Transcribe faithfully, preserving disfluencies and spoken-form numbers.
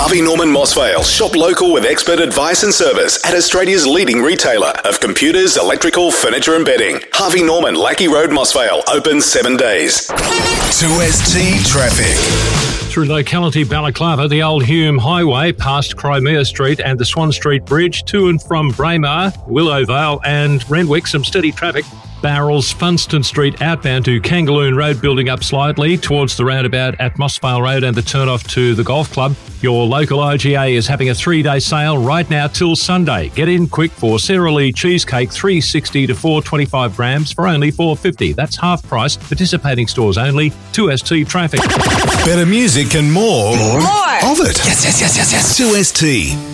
Harvey Norman Mossvale. Shop local with expert advice and service at Australia's leading retailer of computers, electrical, furniture and bedding. Harvey Norman, Lackey Road, Mossvale. Open seven days. two S T Traffic. Through locality Balaclava, the Old Hume Highway past Crimea Street and the Swan Street Bridge to and from Braemar, Willowvale and Renwick, some steady traffic. Barrels, Funston Street outbound to Kangaloon Road building up slightly towards the roundabout at Mossvale Road and the turn-off to the golf club. Your local I G A is having a three-day sale right now till Sunday. Get in quick for Sara Lee cheesecake, three sixty to four twenty-five grams for only four fifty. That's half price. Participating stores only. two S T Traffic. Better music and more, More. of it. Yes, yes, yes, yes, yes. two S T.